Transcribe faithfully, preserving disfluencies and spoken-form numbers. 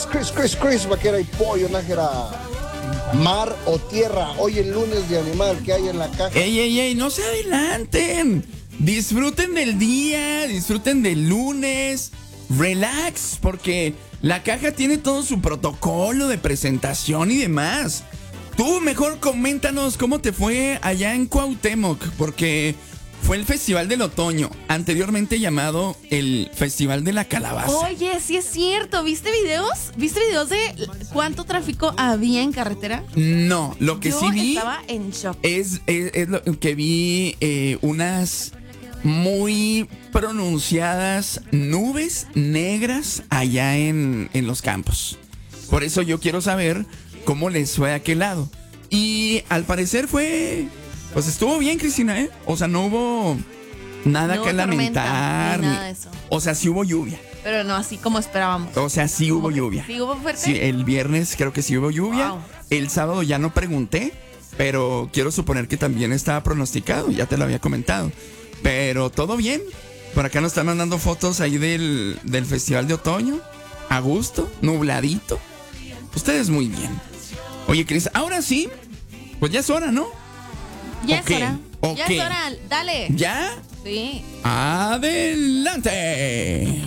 Chris, Chris, Chris, vaquera y pollo, nájera. Mar o tierra, hoy el lunes de animal que hay en la caja. Ey, ey, ey, no se adelanten. Disfruten del día, disfruten del lunes. Relax, porque la caja tiene todo su protocolo de presentación y demás. Tú mejor coméntanos cómo te fue allá en Cuauhtémoc, porque fue el Festival del Otoño, anteriormente llamado el Festival de la Calabaza. Oye, sí es cierto. ¿Viste videos? ¿Viste videos de cuánto tráfico había en carretera? No, lo que Yo sí vi estaba en shock. es, es, es lo que vi eh, unas muy pronunciadas nubes negras allá en, en los campos. Por eso yo quiero saber cómo les fue a aquel lado. Y al parecer fue... Pues estuvo bien, Cristina, ¿eh? O sea, no hubo nada No que hubo tormenta, lamentar. ni nada de eso. O sea, sí hubo lluvia. Pero no así como esperábamos. O sea, sí hubo ¿Cómo que lluvia. sí hubo fuerte? Sí, el viernes creo que sí hubo lluvia. Wow. El sábado ya no pregunté, pero quiero suponer que también estaba pronosticado. Ya te lo había comentado. Pero todo bien. Por acá nos están mandando fotos ahí del, del Festival de Otoño. A gusto, nubladito. Ustedes muy bien. Oye, Cris, ahora sí, pues ya es hora, ¿no? Ya Ok, es hora. Ya ok. es hora. Dale. ¿Ya? Sí. Adelante.